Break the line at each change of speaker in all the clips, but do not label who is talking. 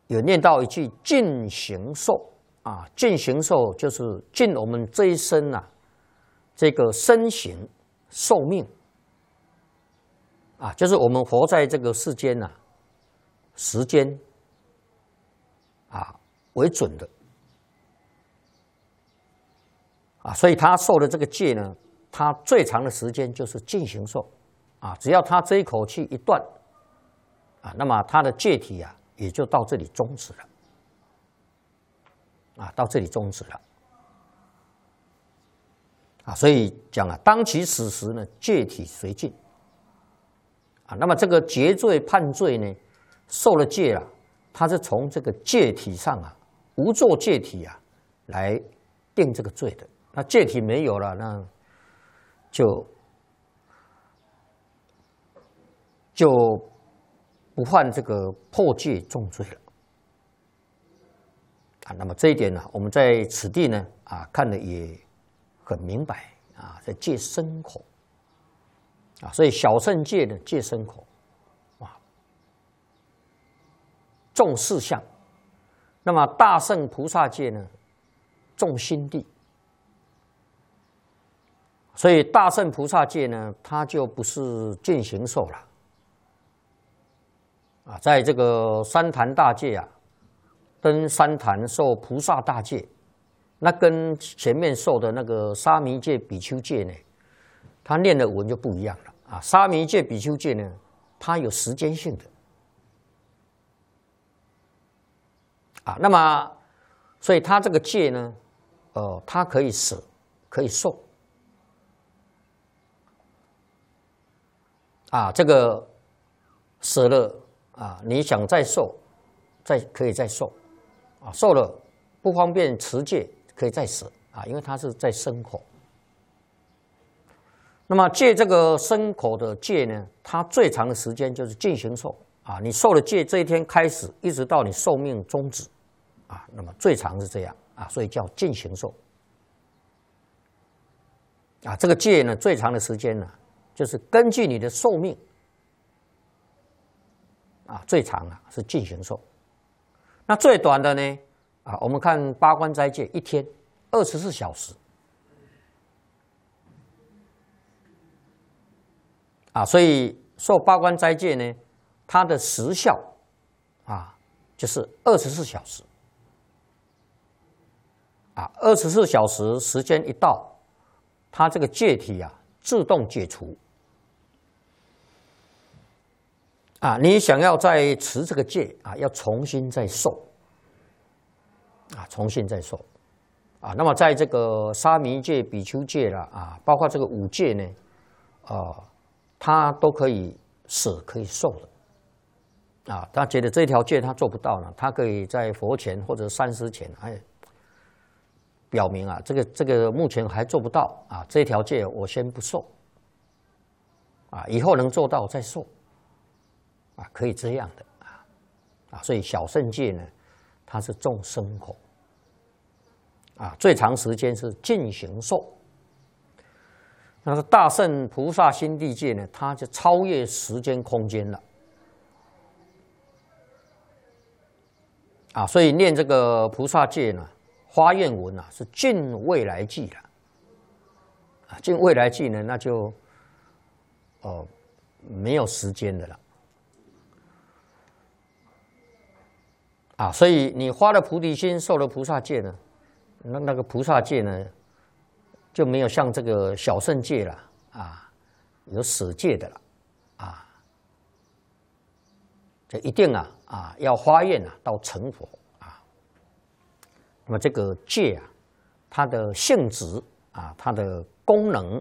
有念到一句尽形寿啊，尽形寿就是尽我们这一生啊，这个身形寿命啊，就是我们活在这个世间啊，时间啊为准的啊，所以他受的这个戒呢，他最长的时间就是尽形寿啊，只要他这一口气一断啊，那么他的戒体啊也就到这里终止了啊，到这里终止了啊，所以讲啊，当其死时呢，戒体随尽啊，那么这个结罪判罪呢，受了戒啊，他是从这个戒体上啊，无作戒体啊来定这个罪的。那戒体没有了，那就不犯这个破戒重罪了啊。那么这一点呢，我们在此地呢啊看的也很明白啊，在戒身口啊，所以小乘戒呢戒身口啊，重四相。那么大乘菩萨戒呢重心地。所以大乘菩萨戒呢，它就不是尽形寿了啊，在这个三坛大戒啊，跟三坛受菩萨大戒，那跟前面受的那个沙弥戒、比丘戒呢，它念的文就不一样了啊。沙弥戒、比丘戒呢，它有时间性的啊，那么所以它这个戒呢，它可以舍，可以受。啊，这个舍了啊，你想再受，可以再受，啊，受了不方便持戒，可以再舍啊，因为它是在身口。那么戒这个身口的戒呢，它最长的时间就是尽形寿啊，你受了戒这一天开始，一直到你寿命终止啊，那么最长是这样啊，所以叫尽形寿啊。这个戒呢，最长的时间呢，就是根据你的寿命啊，最长啊是尽形寿。那最短的呢啊，我们看八关斋戒一天24小时啊，所以受八关斋戒呢，它的时效啊就是24小时啊，24小时时间一到，它这个戒体啊自动解除。啊，你想要再持这个戒啊，要重新再受啊，重新再受啊。那么在这个沙弥戒、比丘戒啦啊，包括这个五戒呢，它都可以舍，可以受的啊。他觉得这条戒他做不到呢，他可以在佛前或者三师前，表明啊，这个目前还做不到啊，这条戒我先不受啊，以后能做到再受。啊，可以这样的啊，所以小乘戒呢，它是重身口啊，最长时间是尽形寿。那是大乘菩萨心地戒呢，它就超越时间空间了啊，所以念这个菩萨戒呢，花愿文啊是尽未来际了啊，尽未来际呢，那就没有时间的了。啊，所以你发了菩提心，受了菩萨戒呢，那个菩萨戒呢，就没有像这个小乘戒了啊，有舍戒的了啊，这一定啊要发愿到成佛啊。那么这个戒啊，它的性质啊，它的功能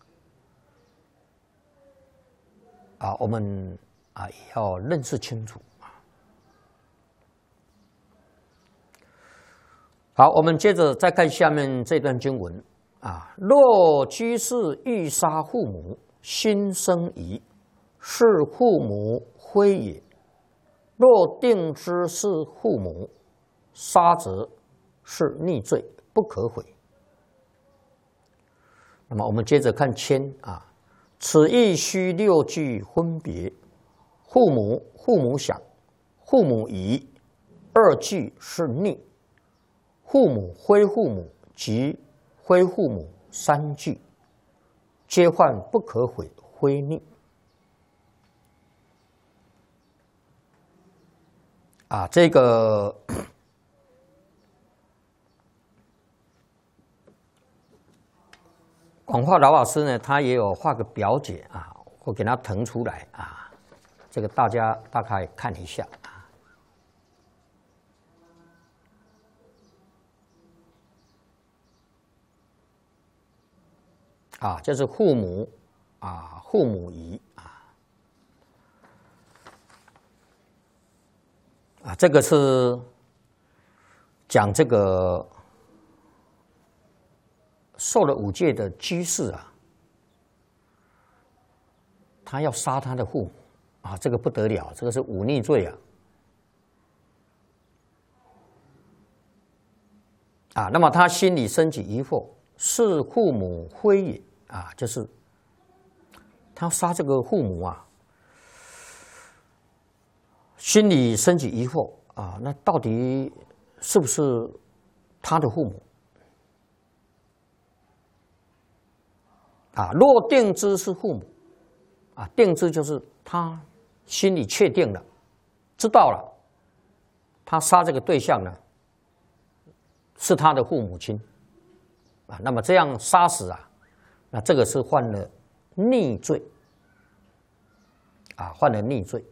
啊，我们啊也要认识清楚。好，我们接着再看下面这段经文啊。若居士欲杀父母，心生疑，是父母非也。若定知是父母，杀则是逆罪，不可悔。那么我们接着看谦啊，此亦须六句分别：父母想，父母疑， 二句是逆，父母、非父母及非父母三句，皆犯不可悔非逆。这个广化老师呢，他也有画个表解我给他腾出来这个大家大概看一下这是父母父母仪这个是讲这个受了五戒的居士他要杀他的父母这个不得了，这个是忤逆罪那么他心里升起疑惑，是父母非也就是他杀这个父母心里升起疑惑那到底是不是他的父母若定知是父母定知就是他心里确定了，知道了，他杀这个对象呢是他的父母亲那么这样杀死那这个是犯了逆罪犯了逆罪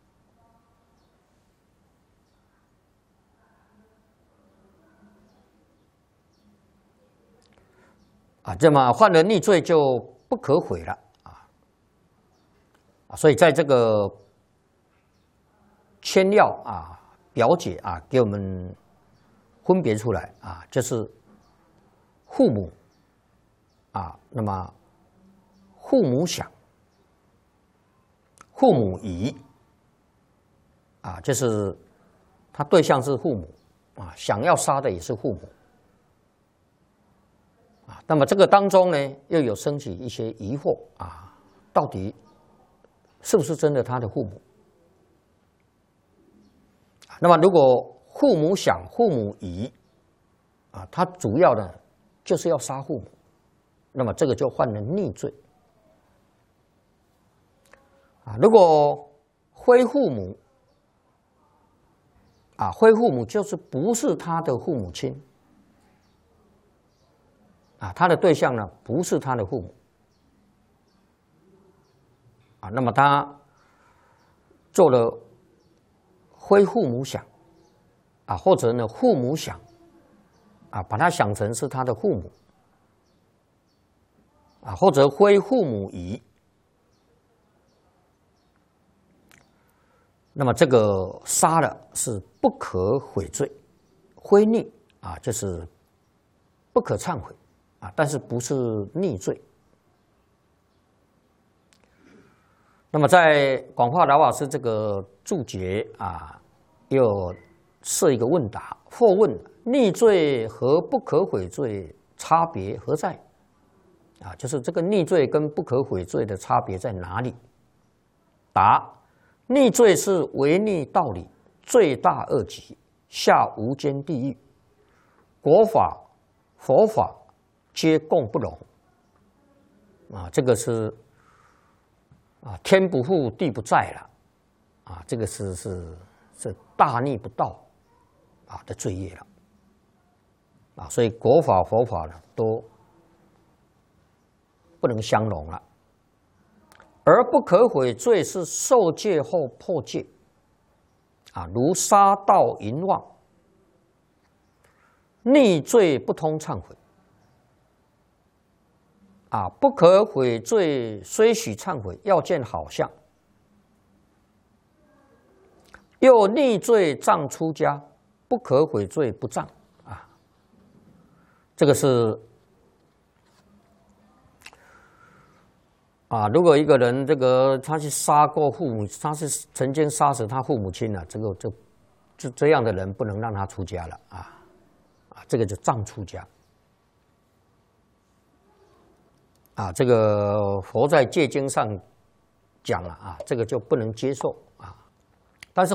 这么犯了逆罪就不可悔了所以在这个签要表解给我们分别出来就是父母那么父母想，父母疑就是他对象是父母想要杀的也是父母那么这个当中呢又有升起一些疑惑到底是不是真的他的父母那么如果父母想，父母疑他主要的就是要杀父母，那么这个就犯了逆罪如果非父母非父母就是不是他的父母亲他的对象呢不是他的父母那么他做了非父母想或者呢父母想把他想成是他的父母或者非父母疑，那么这个杀了是不可悔罪，非逆就是不可忏悔但是不是逆罪。那么在广化老法师这个注解又设一个问答，或问逆罪和不可悔罪差别何在就是这个逆罪跟不可悔罪的差别在哪里？答：逆罪是违逆道理，罪大恶极，下无间地狱，国法、佛法皆共不容这个是天不负地不在了这个是大逆不道的罪业了所以国法、佛法呢都不能相容了。而不可悔罪是受戒后破戒如杀盗淫妄，逆罪不通忏悔不可悔罪虽许忏悔，要见好相，又逆罪障出家，不可悔罪不障这个是如果一个人他去杀过父母，他是曾经杀死他父母亲了，这样的人不能让他出家了这个就障出家这个佛在戒经上讲了这个就不能接受